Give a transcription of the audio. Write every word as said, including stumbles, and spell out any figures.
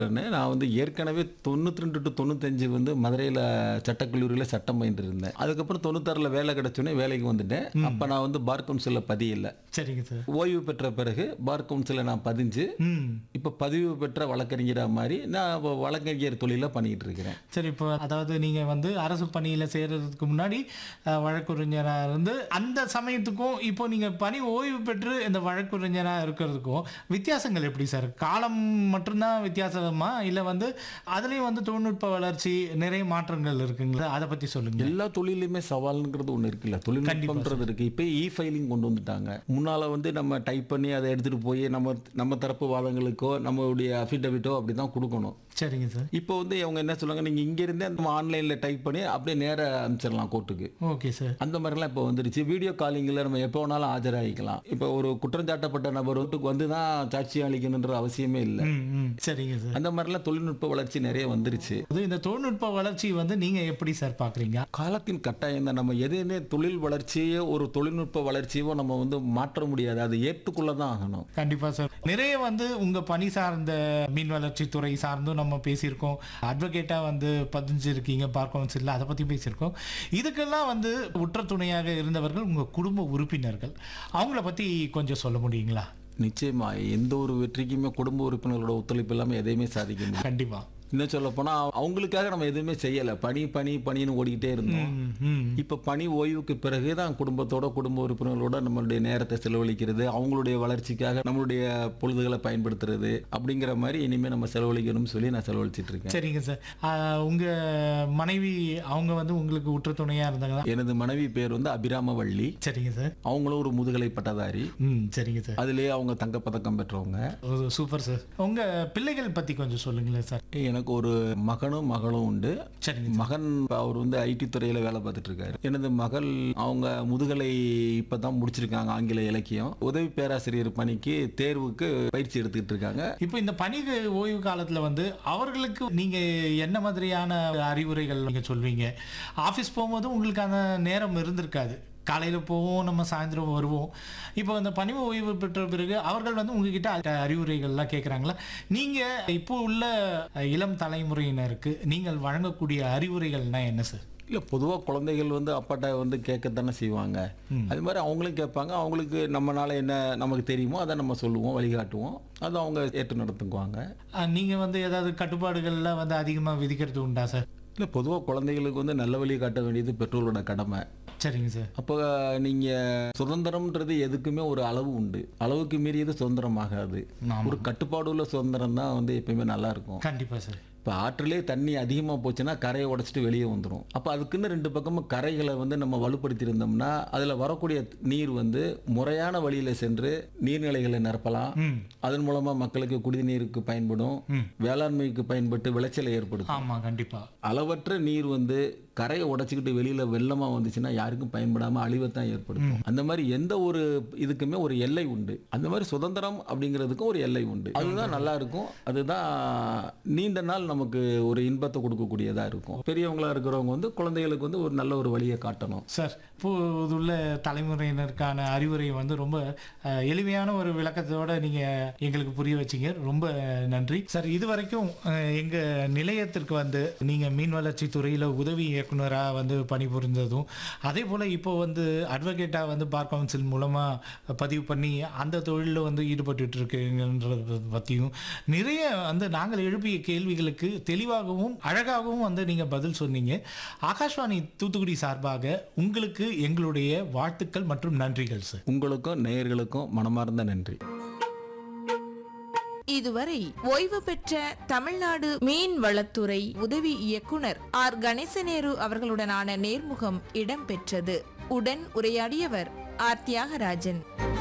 நான் வந்து ஏற்கனவே தொண்ணூற்றி ரெண்டு டு தொண்ணூத்தஞ்சு வந்து மதுரையில் சட்டக்கல்லூரியில் சட்டம் பயின்று இருந்தேன். அதுக்கப்புறம் தொண்ணூத்தாறில் வேலை கிடைச்சோன்னே வேலைக்கு வந்துட்டேன். அப்போ நான் வந்து பார் கவுன்சிலில் பதியல. சரிங்க சார். ஓய்வு பெற்ற பிறகு பார் கவுன்சிலில் நான் பதிஞ்சு ம் இப்போ பதிவு பெற்ற வழக்கறிஞராக மாதிரி நான் இப்போ வழக்கறிஞர் தொழிலை பண்ணிக்கிட்டு இருக்கிறேன். சரி, இப்போ அதாவது நீங்கள் வந்து அரசு பணியில் சேர்றதுக்கு முன்னாடி அஹ், வழக்கறிஞராக இருந்து அந்த சமயத்துக்கும் இப்போ நீங்கள் பணி ஓய்வு பெற்று இந்த வழக்கறிஞராக இருக்கிறதுக்கும் வித்தியாசங்கள் எப்படி சார்? காலம் மட்டும்தான் வித்தியாசமா இல்லை வந்து அதுலேயும் வந்து தொழில்நுட்ப வளர்ச்சி நிறைய மாற்றங்கள் இருக்குங்களா? அதை பற்றி சொல்லுங்க. எல்லா தொழிலுமே சவால்ங்கிறது ஒன்று இருக்குல்ல, தொழில்நுட்பம்ன்றது இருக்கு. இப்போ இ ஃபைலிங் கொண்டு வந்துட்டாங்க. முன்னால வந்து நம்ம டைப் பண்ணி அதை எடுத்துட்டு போய் நம்ம நம்ம தரப்பு வாதங்களுக்கோ நம்மளுடைய அஃபிடவிட்டோ அப்படி தான் கொடுக்கணும். சரிங்க சார். இப்போ வந்து அவங்க என்ன சொல்லுவாங்க, நீங்கள் இங்கேருந்தே நம்ம ஆன்லைனில் டைப் பண்ணி அப்படியே நேராக அனுப்பிச்சிடலாம் கோர்ட்டுக்கு. Okay sir. அந்த மாதிரிலாம் இப்போ வந்துருச்சு. வீடியோ காலிங்கில் நம்ம எப்போ வேணாலும் ஆஜராகிக்கலாம். இப்போ ஒரு குற்றஞ்சாட்டப்பட்ட நபர் வீட்டுக்கு வந்து தான் சாட்சி அளிக்கணுன்ற அவசியமே இல்லை. ம் ம் சரிங்க சார். அந்த மாதிரிலாம் தொழில்நுட்ப வளர்ச்சி நிறைய வந்துருச்சு. அது இந்த தொழில்நுட்ப வளர்ச்சி வந்து நீங்கள் எப்படி சார் பார்க்குறீங்க? காலத்தின் கட்டாயம் தான். நம்ம எதுவுமே தொழில் வளர்ச்சியோ ஒரு தொழில்நுட்ப வளர்ச்சியோ நம்ம வந்து மாற்ற முடியாது. அது ஏற்றுக்குள்ள தான் ஆகணும். கண்டிப்பாக சார். நிறைய வந்து உங்கள் பணி சார்ந்த மீன் வளர்ச்சி துறை சார்ந்தும் நம்ம பேசியிருக்கோம். அட்வொகேட்டாக வந்து பதிஞ்சிருக்கீங்க பார் கவுன்சிலில், அதை பற்றி பேசியிருக்கோம். இதுக்கெல்லாம் வந்து உற்ற துணையாக இருந்தவர்கள் உங்கள் குடும்ப உறுப்பினர்கள். அவங்கள பற்றி கொஞ்சம் சொல்ல முடியுங்களா? நிச்சயமா எந்த ஒரு வெற்றிக்குமே குடும்ப உறுப்பினர்களோட ஒத்துழைப்பு இல்லாமல் எதையுமே சாதிக்க முடியும். கண்டிப்பாக. இன்னும் சொல்ல போனா அவங்களுக்காக நம்ம எதுவுமே செய்யலை. பணி பணி பணின்னு ஓடிக்கிட்டே இருந்தோம். இப்போ பணி ஓய்வுக்கு பிறகு தான் குடும்பத்தோட குடும்ப உறுப்பினர்களோட நம்மளுடைய நேரத்தை செலவழிக்கிறது, அவங்களுடைய வளர்ச்சிக்காக நம்மளுடைய பொழுதுகளை பயன்படுத்துறது அப்படிங்கிற மாதிரி இனிமேல் நம்ம செலவழிக்கணும்னு சொல்லி நான் செலவழிச்சிட்டு இருக்கேன். சரிங்க சார். உங்கள் மனைவி அவங்க வந்து உங்களுக்கு உற்ற துணையாக இருந்தாங்களா? எனது மனைவி பேர் வந்து அபிராமவள்ளி. சரிங்க சார். அவங்களும் ஒரு முதுகலை பட்டதாரி. ம் சரிங்க சார். அதுலேயே அவங்க தங்கப்பதக்கம் பெற்றவங்க. Super sir. உங்கள் பிள்ளைகள் பற்றி கொஞ்சம் சொல்லுங்களேன் சார். எனக்கு ஒரு மகனும் மகளும் உண்டு. சரிங்க. மகன் அவர் வந்து ஐடி துறையில வேலை பார்த்துட்டு இருக்காரு. எனது மகள் அவங்க முதுகலை இப்பதான் முடிச்சிருக்காங்க, ஆங்கில இலக்கியம். உதவி பேராசிரியர் பணிக்கு தேர்வுக்கு பயிற்சி எடுத்துக்கிட்டு இருக்காங்க. இப்போ இந்த பணி ஓய்வு காலத்துல வந்து அவர்களுக்கு நீங்க என்ன மாதிரியான அறிவுரைகள் நீங்க சொல்வீங்க? ஆஃபீஸ் போகும்போது உங்களுக்கான நேரம் இருந்திருக்காது. காலையில் போவோம், நம்ம சாயந்தரம் வருவோம். இப்போ அந்த பணி ஓய்வு பெற்ற பிறகு அவர்கள் வந்து உங்ககிட்ட அறிவுரைகள்லாம் கேட்குறாங்களா? நீங்கள் இப்போ உள்ள இளம் தலைமுறையினருக்கு நீங்கள் வழங்கக்கூடிய அறிவுரைகள்னா என்ன சார்? இல்லை, பொதுவாக குழந்தைகள் வந்து அப்பாட்ட வந்து கேட்கத்தானே செய்வாங்க. அது மாதிரி அவங்களும் கேட்பாங்க. அவங்களுக்கு நம்மளால என்ன நமக்கு தெரியுமோ அதை நம்ம சொல்லுவோம், வழிகாட்டுவோம். அதை அவங்க ஏற்று நடத்துக்குவாங்க. நீங்கள் வந்து ஏதாவது கட்டுப்பாடுகள்லாம் வந்து அதிகமாக விதிக்கிறது உண்டா சார்? இல்லை, பொதுவாக குழந்தைகளுக்கு வந்து நல்ல வழி காட்ட வேண்டியது பெற்றோரோட கடமை. சரிங்க சார். அப்போ நீங்கள் சுதந்திரம்ன்றது எதுக்குமே ஒரு அளவு உண்டு. அளவுக்கு மீறியது சுதந்திரம் ஆகாது. ஒரு கட்டுப்பாடு உள்ள சுதந்திரம் தான் வந்து எப்பயுமே நல்லா இருக்கும். கண்டிப்பாக சார். இப்போ ஆற்றிலே தண்ணி அதிகமாக போச்சுன்னா கரையை உடச்சிட்டு வெளியே வந்துடும். அப்போ அதுக்குன்னு ரெண்டு பக்கமும் கரைகளை வந்து நம்ம வலுப்படுத்தியிருந்தோம்னா அதில் வரக்கூடிய நீர் வந்து முறையான வழியில் சென்று நீர்நிலைகளை நிரப்பலாம். அதன் மூலமாக மக்களுக்கு குடிநீருக்கு பயன்படும், வேளாண்மைக்கு பயன்பட்டு விளைச்சலை ஏற்படுத்தும். ஆமாம், கண்டிப்பாக. அளவற்ற நீர் வந்து கரையை உடைச்சிக்கிட்டு வெளியில் வெள்ளமாக வந்துச்சுன்னா யாருக்கும் பயன்படாமல் அழிவைத்தான் ஏற்படுத்தும். அந்த மாதிரி எந்த ஒரு இதுக்குமே ஒரு எல்லை உண்டு. அந்த மாதிரி சுதந்திரம் அப்படிங்கிறதுக்கும் ஒரு எல்லை உண்டு. அதுதான் நல்லா இருக்கும். அதுதான் நீண்ட நாள் நமக்கு ஒரு இன்பத்தை கொடுக்கக்கூடியதா இருக்கும். பெரியவங்களா இருக்கிறவங்க வந்து குழந்தைகளுக்கு வந்து ஒரு நல்ல ஒரு வழியை காட்டணும். சார், இப்போதுள்ள தலைமுறையினருக்கான அறிவுரை வந்து ரொம்ப எளிமையான ஒரு விளக்கத்தோட நீங்க எங்களுக்கு புரிய வச்சீங்க. ரொம்ப நன்றி சார். இது வரைக்கும் எங்க நிலையத்திற்கு வந்து நீங்க மீன் வளர்ச்சி துறையில உதவி இயக்குனராக வந்து பணிபுரிந்ததும், அதே போல இப்போ வந்து அட்வொகேட்டா வந்து பார் கவுன்சில் மூலமா பதிவு பண்ணி அந்த தொழிலில் வந்து ஈடுபட்டு இருக்குன்றத பற்றியும் நிறைய வந்து நாங்கள் எழுப்பிய கேள்விகளுக்கு தெளிவாகவும் அழகாகவும் வந்து நீங்க பதில் சொன்னீங்க. ஆகாஷ்வாணி தூத்துக்குடி சார்பாக உங்களுக்கு எங்களுடைய வாழ்த்துக்கள் மற்றும் நன்றிகள் சார். உங்களுக்கும் நேயர்களுக்கும் மனமார்ந்த நன்றி. இதுவரை ஓய்வு பெற்ற தமிழ்நாடு மீன் வளத்துறை உதவி இயக்குனர் ஆர் கணேசநேரு அவர்களுடனான நேர்முகம் இடம்பெற்றது. உடன் உரையாடியவர் ஆர் தியாகராஜன்.